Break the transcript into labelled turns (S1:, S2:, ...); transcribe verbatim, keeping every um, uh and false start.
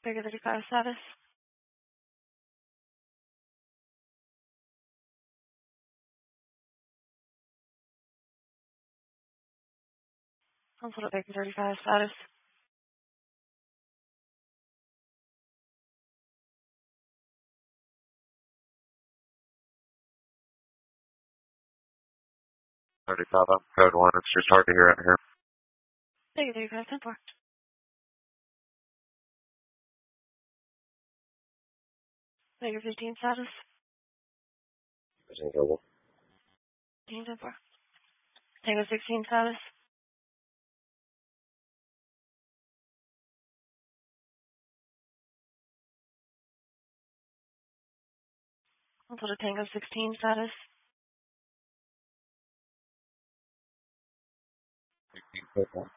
S1: Bigger thirty-five status. Console Bigger thirty-five status.
S2: thirty-five up, code one. It's just hard to hear out here.
S1: Bigger thirty-five, ten four. Bigger fifteen status.
S2: Isn't available.
S1: fifteen, ten four. Tango sixteen status. Console Tango sixteen status.
S2: sixteen, code one.